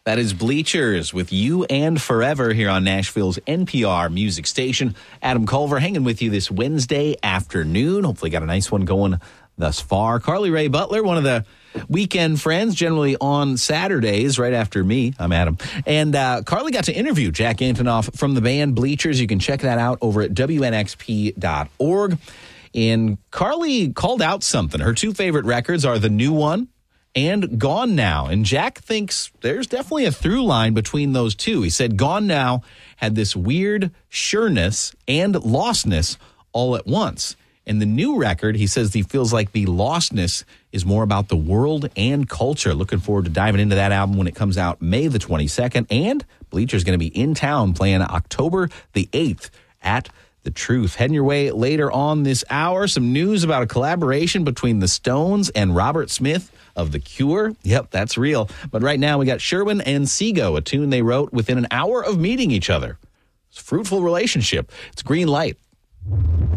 That is Bleachers with You and Forever here on Nashville's NPR music station. Adam Culver hanging with you this Wednesday afternoon. Hopefully got a nice one going thus far. Carly Rae Butler, one of the weekend friends, generally on Saturdays, right after me. I'm Adam. And Carly got to interview Jack Antonoff from the band Bleachers. You can check that out over at WNXP.org. And Carly called out something. Her two favorite records are the new one and Gone Now. And Jack thinks there's definitely a through line between those two. He said Gone Now had this weird sureness and lostness all at once. And the new record, he says he feels like the lostness is more about the world and culture. Looking forward to diving into that album when it comes out May the 22nd. And Bleacher's going to be in town playing October the 8th at The Truth. Heading your way later on this hour, some news about a collaboration between the Stones and Robert Smith of The Cure. Yep, that's real. But right now we got Sherwin and Sego, a tune they wrote within an hour of meeting each other. It's a fruitful relationship. It's Green Light